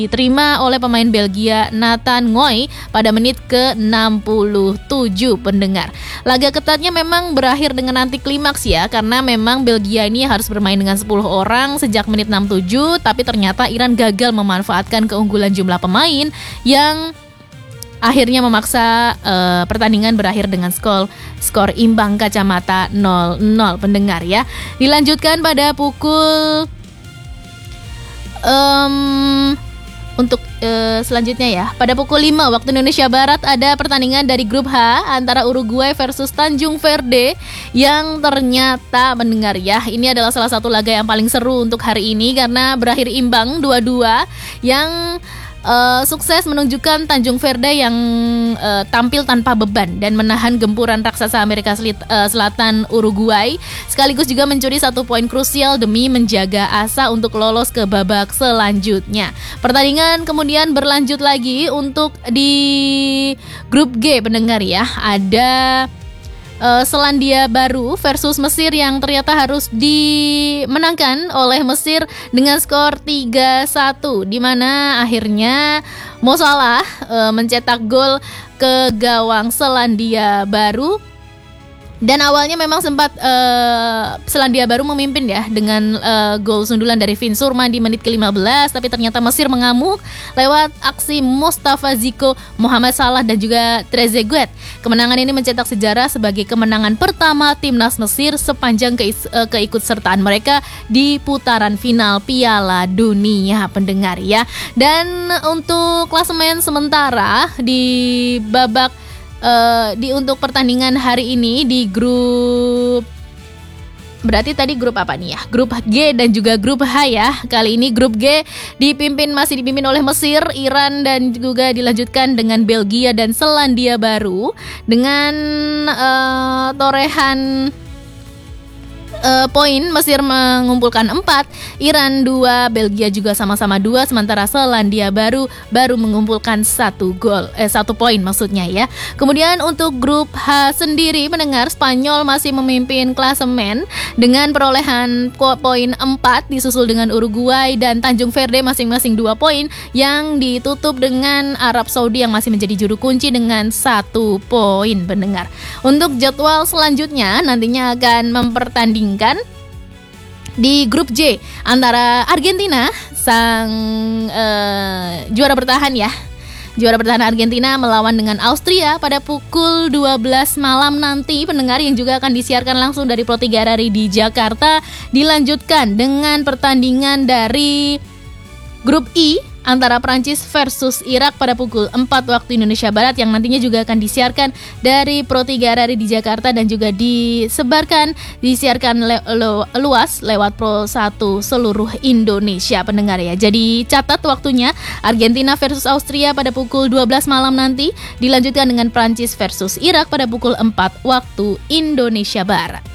diterima oleh pemain Belgia Nathan Ngoy pada menit ke-67 pendengar. Laga ketatnya memang berakhir dengan anti klimaks ya, karena memang Belgia ini harus bermain dengan 10 orang sejak menit 67, tapi ternyata Iran gagal memanfaatkan keunggulan jumlah pemain yang akhirnya memaksa pertandingan berakhir dengan skor imbang kacamata 0-0 pendengar ya. Dilanjutkan pada pukul selanjutnya ya, pada pukul 5 waktu Indonesia Barat ada pertandingan dari grup H antara Uruguay versus Tanjung Verde yang ternyata mendengar ya, ini adalah salah satu laga yang paling seru untuk hari ini karena berakhir imbang 2-2 yang sukses menunjukkan Tanjung Verde yang tampil tanpa beban dan menahan gempuran raksasa Amerika Selatan Uruguay, sekaligus juga mencuri 1 poin krusial demi menjaga asa untuk lolos ke babak selanjutnya. Pertandingan kemudian berlanjut lagi untuk di grup G pendengar ya, ada Selandia Baru versus Mesir yang ternyata harus dimenangkan oleh Mesir dengan skor 3-1, di mana akhirnya Mo Salah mencetak gol ke gawang Selandia Baru. Dan awalnya memang sempat Selandia Baru memimpin ya dengan gol sundulan dari Vin Surma di menit ke-15, tapi ternyata Mesir mengamuk lewat aksi Mustafa Ziko, Mohamed Salah dan juga Trezeguet. Kemenangan ini mencetak sejarah sebagai kemenangan pertama timnas Mesir sepanjang keikutsertaan mereka di putaran final Piala Dunia pendengar ya. Dan untuk klasemen sementara di babak untuk pertandingan hari ini di grup, berarti tadi grup apa nih ya? Grup G dan juga grup H ya. Kali ini grup G masih dipimpin oleh Mesir, Iran dan juga dilanjutkan dengan Belgia dan Selandia Baru dengan torehan poin. Mesir mengumpulkan 4, Iran 2, Belgia juga sama-sama 2, sementara Selandia Baru mengumpulkan 1 poin maksudnya ya. Kemudian untuk grup H sendiri mendengar, Spanyol masih memimpin klasemen dengan perolehan poin 4, disusul dengan Uruguay dan Tanjung Verde masing-masing 2 poin, yang ditutup dengan Arab Saudi yang masih menjadi juru kunci dengan 1 poin pendengar. Untuk jadwal selanjutnya nantinya akan mempertandingkan di grup J antara Argentina, sang juara bertahan Argentina melawan dengan Austria pada pukul 12 malam nanti pendengar, yang juga akan disiarkan langsung dari Pro 3 RRI di Jakarta. Dilanjutkan dengan pertandingan dari grup I antara Prancis versus Irak pada pukul 4 waktu Indonesia Barat, yang nantinya juga akan disiarkan dari Pro 3 RRI di Jakarta dan juga disiarkan luas lewat Pro 1 seluruh Indonesia pendengar ya. Jadi catat waktunya, Argentina versus Austria pada pukul 12 malam nanti, dilanjutkan dengan Prancis versus Irak pada pukul 4 waktu Indonesia Barat.